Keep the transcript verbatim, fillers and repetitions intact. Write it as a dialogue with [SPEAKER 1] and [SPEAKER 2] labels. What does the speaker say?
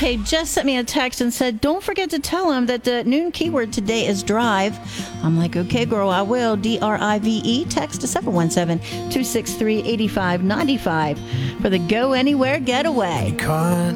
[SPEAKER 1] K just sent me a text and said, don't forget to tell him that the noon keyword today is drive. I'm like, okay, girl, I will. D R I V E. Text to seven one seven, two six three, eight five nine five for the Go Anywhere Getaway.
[SPEAKER 2] You can't